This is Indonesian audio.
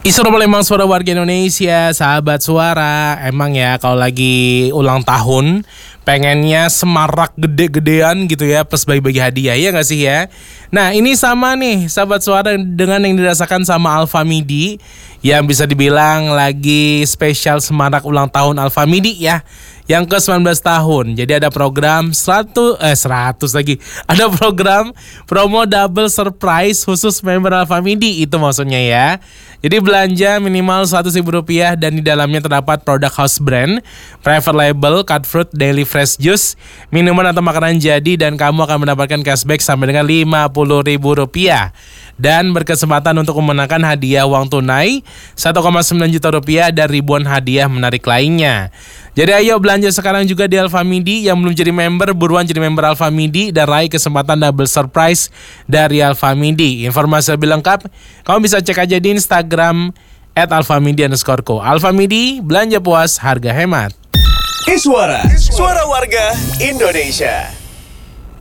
Assalamualaikum suara warga Indonesia, sahabat suara. Emang ya kalau lagi ulang tahun pengennya semarak gede-gedean gitu ya, plus bagi-bagi hadiah ya gak sih ya. Nah ini sama nih sahabat suara dengan yang dirasakan sama Alfa Midi, yang bisa dibilang lagi spesial semarak ulang tahun Alfa Midi ya, yang ke 19 tahun. Jadi ada program 100 lagi. Ada program promo double surprise khusus member Alfa Midi, itu maksudnya ya. Jadi belanja minimal Rp100.000 dan di dalamnya terdapat produk house brand, private label, cut fruit, daily fresh juice, minuman atau makanan jadi, dan kamu akan mendapatkan cashback sampai dengan Rp50.000 dan berkesempatan untuk memenangkan hadiah uang tunai Rp1,9 juta dan ribuan hadiah menarik lainnya. Jadi ayo belanja sekarang juga di Alfa Midi. Yang belum jadi member, buruan jadi member Alfa Midi dan raih kesempatan double surprise dari Alfa Midi. Informasi lebih lengkap kamu bisa cek aja di Instagram @alfamidi_co. Alfa Midi, belanja puas, harga hemat. Suara warga Indonesia.